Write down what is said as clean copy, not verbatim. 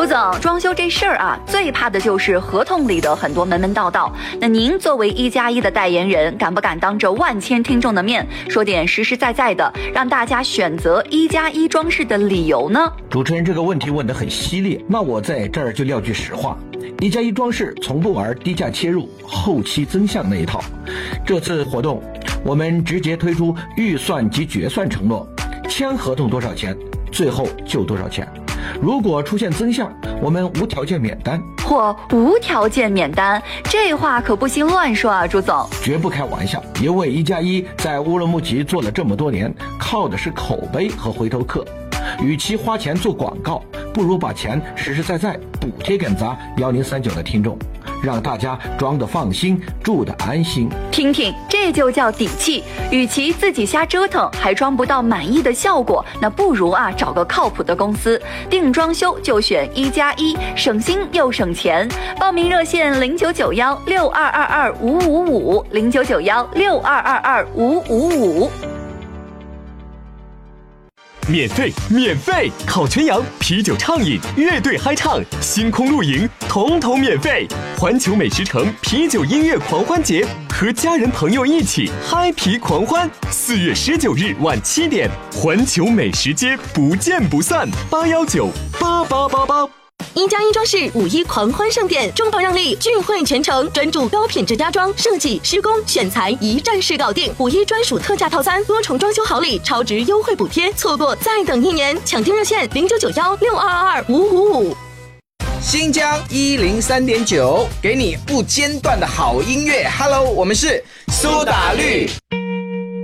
朱总，装修这事儿啊，最怕的就是合同里的很多门门道道。那您作为1+1的代言人，敢不敢当着万千听众的面说点实实在在的，让大家选择1+1装饰的理由呢？ 主持人这个问题问得很犀利，那我在这儿就撂句实话，1+1装饰从不玩低价切入、后期增项那一套。这次活动，我们直接推出预算及决算承诺，签合同多少钱，最后就多少钱。如果出现增项，我们无条件免单。 或无条件免单，这话可不行乱说啊，朱总。 绝不开玩笑，因为1+1在乌鲁木齐做了这么多年，靠的是口碑和回头客。与其花钱做广告，不如把钱实实在在补贴给咱1039的听众，让大家装得放心，住得安心。 听听，这就叫底气。与其自己瞎折腾还装不到满意的效果，那不如找个靠谱的公司，定装修就选1+1，省心又省钱。报名热线0991-6222-555，0991-6222-555。 免费！烤全羊、啤酒畅饮、乐队嗨唱、星空露营，统统免费！环球美食城啤酒音乐狂欢节，和家人朋友一起嗨皮狂欢。4月19日晚7点，环球美食街不见不散！8198888。 1+1装饰5·1狂欢盛典，重磅让利，聚会全程，专注高品质家装设计、施工、选材，一站式搞定。5·1专属特价套餐，多重装修好礼，超值优惠补贴，错过再等1年。抢订热线0991-6222-555。 新疆103.9，给你不间断的好音乐。Hello， 我们是苏打绿。